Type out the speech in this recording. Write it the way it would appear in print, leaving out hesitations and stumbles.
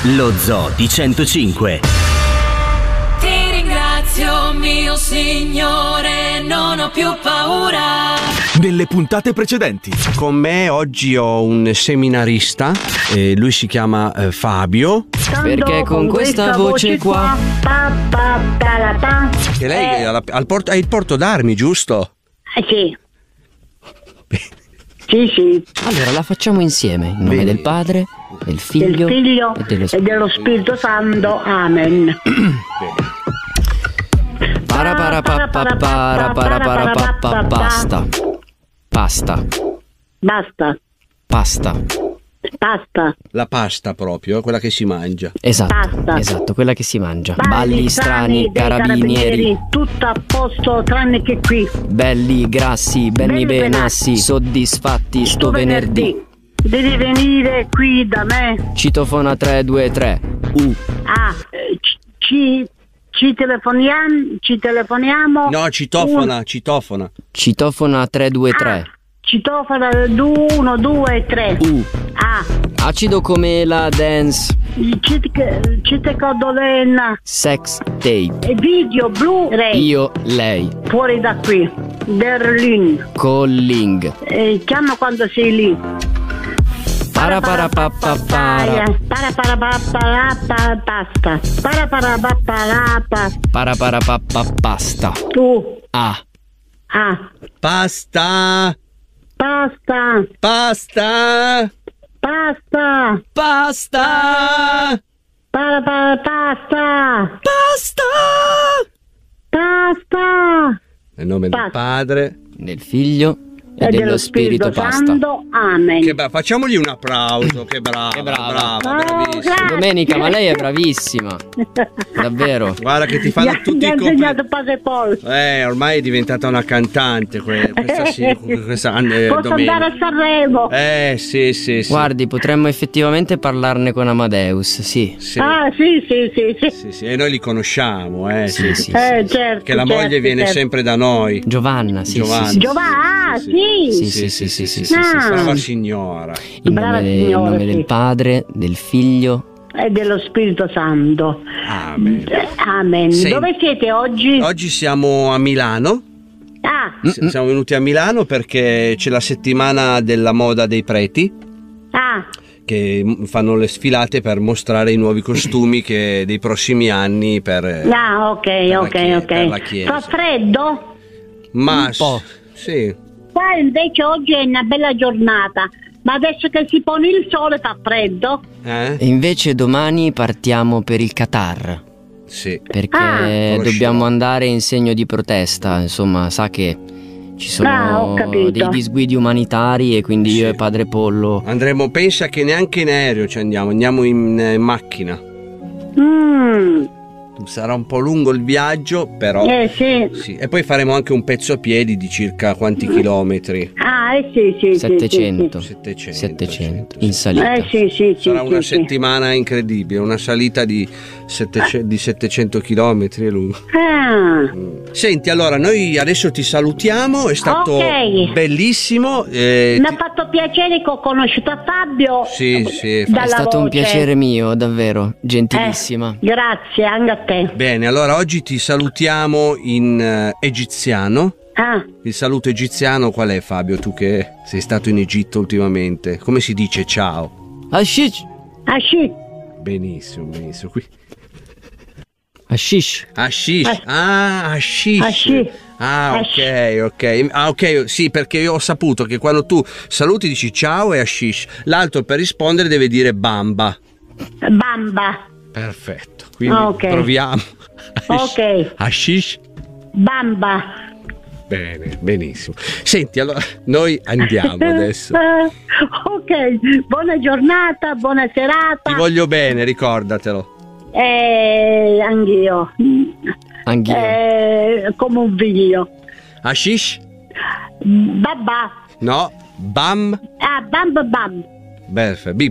Lo Zoo di 105. Ti ringrazio, mio Signore, non ho più paura. Nelle puntate precedenti. Con me oggi ho un seminarista, lui si chiama Fabio. Perché con questa voce qua Che lei ha il porto d'armi, giusto? Sì. Sì. Allora la facciamo insieme, in nome del Padre, del Figlio, e dello Spirito Santo. Amen. Pasta. La pasta proprio, quella che si mangia. Esatto, quella che si mangia. Balli strani, carabinieri. Tutto a posto tranne che qui. Belli, grassi, belli benassi, soddisfatti sto venerdì. Devi venire qui da me. Citofona 323. Ci telefoniamo. No, citofona. Citofona 323. Citofona 1, 2, 3. Acido come la dance. Citecodolena. Sex tape. E video Blu-ray. Io, lei. Fuori da qui. Berlin. Calling. Chiama quando sei lì. Para. Pasta. Tu. Pasta. Nel nome del Padre, del Figlio e dello Spirito Santo. Amen. Che facciamogli un applauso. Che brava, bravissima. Domenica, ma lei è bravissima. Davvero. Guarda che ti fanno tutti i insegnato Padre Paul. Ormai è diventata una cantante questa Posso domenica. andare a Sanremo. Sì. Guardi, potremmo effettivamente parlarne con Amadeus, sì. Sì. Sì. E noi li conosciamo, Sì. Certo. Che la moglie viene sempre da noi. Giovanna, sì. Giovanna, sì. Sì. Brava signora. In nome del Padre, del Figlio e dello Spirito Santo. Amen. Sì. Dove siete oggi? Oggi siamo a Milano. Siamo venuti a Milano perché c'è la settimana della moda dei preti. Che fanno le sfilate per mostrare i nuovi costumi dei prossimi anni per la chiesa. Fa freddo? Ma un po'. Sì. Qua invece oggi è una bella giornata, ma adesso che si pone il sole fa freddo. E invece domani partiamo per il Qatar. Sì. Perché dobbiamo andare in segno di protesta, insomma, sa che ci sono dei disguidi umanitari e quindi io e Padre Pollo andremo, pensa che neanche in aereo ci andiamo in macchina. Sarà un po' lungo il viaggio, però sì. E poi faremo anche un pezzo a piedi di circa quanti chilometri? Sì. 700 in salita. Sì. Sarà una settimana incredibile, una salita di 700 chilometri è lungo. Senti, allora noi adesso ti salutiamo, è stato bellissimo. Mi ha fatto piacere che ho conosciuto a Fabio. Sì. È stato un piacere mio, davvero, gentilissima. Grazie, anche a te. Bene, allora oggi ti salutiamo in egiziano. Il saluto egiziano qual è, Fabio? Tu che sei stato in Egitto ultimamente, come si dice ciao? Hashish. Benissimo. Qui. Hashish. Ok, sì, perché io ho saputo che quando tu saluti dici ciao e hashish, l'altro per rispondere deve dire bamba. Perfetto, quindi proviamo. Hashish. Bamba. Bene, benissimo. Senti, allora noi andiamo adesso. Ok, buona giornata, buona serata. Ti voglio bene, ricordatelo. Anch'io. Come un figlio. Hashish? Babà. No, bam. Bam. Perfetto.